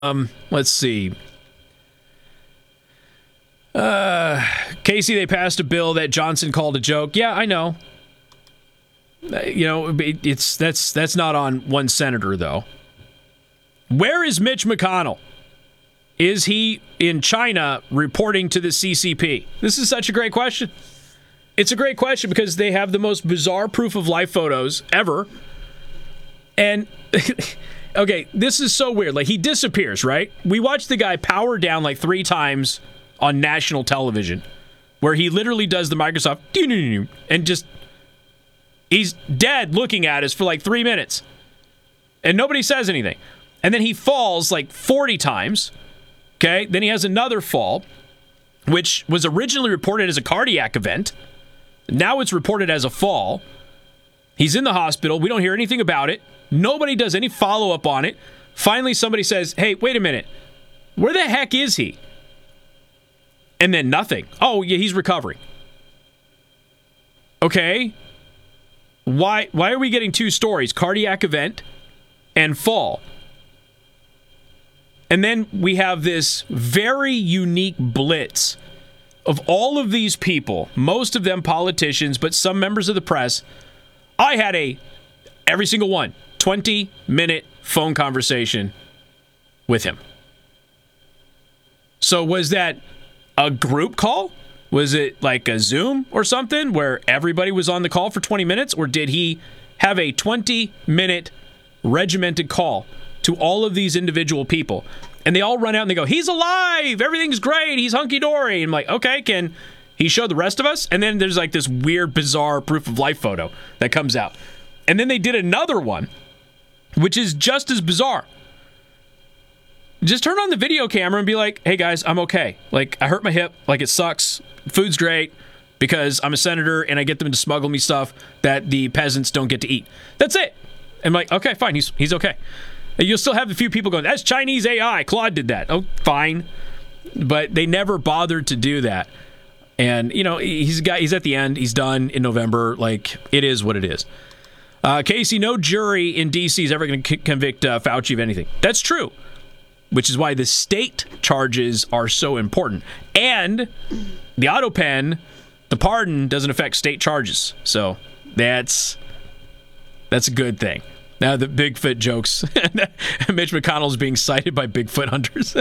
Let's see. Casey, they passed a bill that Johnson called a joke. Yeah, I know. That's not on one senator, though. Where is Mitch McConnell? Is he in China reporting to the CCP? This is such a great question. It's a great question because they have the most bizarre proof of life photos ever. And, okay, this is so weird. Like, he disappears, right? We watched the guy power down like 3 times on national television where he literally does the Microsoft and just, he's dead looking at us for like 3 minutes. And nobody says anything. And then he falls like 40 times. Okay, then he has another fall, which was originally reported as a cardiac event. Now it's reported as a fall. He's in the hospital. We don't hear anything about it. Nobody does any follow-up on it. Finally, somebody says, hey, wait a minute. Where the heck is he? And then nothing. Oh, yeah, he's recovering. Okay. Why are we getting 2 stories? Cardiac event and fall. And then we have this very unique blitz of all of these people, most of them politicians, but some members of the press. I had every single one, 20-minute phone conversation with him. So was that a group call? Was it like a Zoom or something where everybody was on the call for 20 minutes? Or did he have a 20-minute regimented call to all of these individual people? And they all run out and they go, he's alive! Everything's great! He's hunky-dory! And I'm like, okay, can he show the rest of us? And then there's like this weird, bizarre proof of life photo that comes out. And then they did another one, which is just as bizarre. Just turn on the video camera and be like, hey guys, I'm okay. Like, I hurt my hip, like it sucks. Food's great because I'm a senator and I get them to smuggle me stuff that the peasants don't get to eat. That's it. I'm like, okay, fine, he's okay. You'll still have a few people going, that's Chinese AI. Claude did that. Oh, fine. But they never bothered to do that. And, he's at the end. He's done in November. Like, it is what it is. Casey, no jury in D.C. is ever going to convict Fauci of anything. That's true. Which is why the state charges are so important. And the auto pen, the pardon, doesn't affect state charges. So that's a good thing. Now the Bigfoot jokes. Mitch McConnell's being cited by Bigfoot hunters.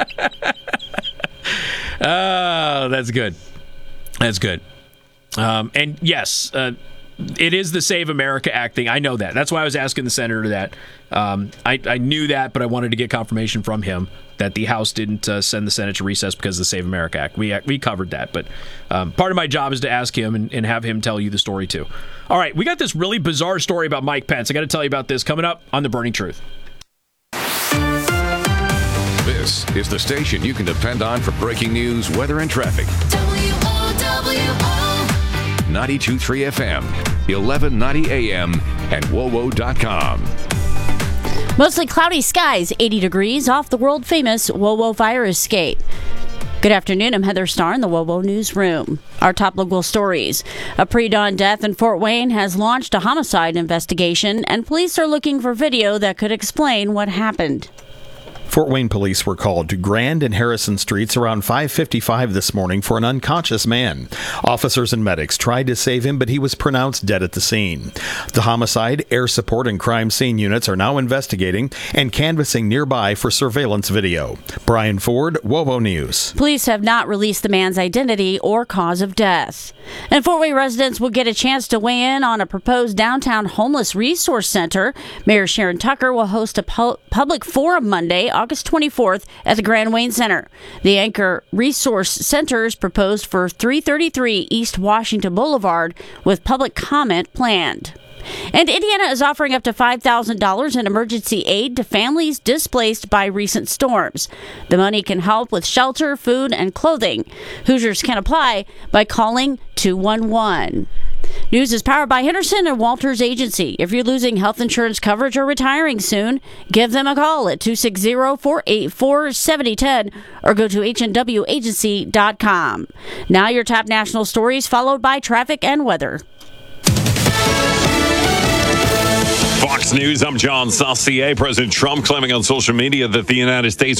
Oh, that's good. That's good. And yes, it is the Save America Act thing. I know that. That's why I was asking the senator that. I knew that, but I wanted to get confirmation from him that the House didn't send the Senate to recess because of the Save America Act. We covered that, but part of my job is to ask him and have him tell you the story too. All right, we got this really bizarre story about Mike Pence. I got to tell you about this coming up on The Burning Truth. This is the station you can depend on for breaking news, weather, and traffic. WOWO 92.3 FM, 1190 AM, and WOWO.com. Mostly cloudy skies, 80 degrees off the world-famous WOWO fire escape. Good afternoon, I'm Heather Starr in the WOWO Newsroom. Our top local stories. A pre-dawn death in Fort Wayne has launched a homicide investigation, and police are looking for video that could explain what happened. Fort Wayne police were called to Grand and Harrison Streets around 5:55 this morning for an unconscious man. Officers and medics tried to save him, but he was pronounced dead at the scene. The homicide, air support, and crime scene units are now investigating and canvassing nearby for surveillance video. Brian Ford, WOWO News. Police have not released the man's identity or cause of death. And Fort Wayne residents will get a chance to weigh in on a proposed downtown homeless resource center. Mayor Sharon Tucker will host a public forum Monday, August 24th at the Grand Wayne Center. The Anchor Resource Center is proposed for 333 East Washington Boulevard with public comment planned. And Indiana is offering up to $5,000 in emergency aid to families displaced by recent storms. The money can help with shelter, food, and clothing. Hoosiers can apply by calling 211. News is powered by Henderson and Walters Agency. If you're losing health insurance coverage or retiring soon, give them a call at 260-484-7010 or go to hnwagency.com. Now your top national stories followed by traffic and weather. Fox News, I'm John Saucier. President Trump claiming on social media that the United States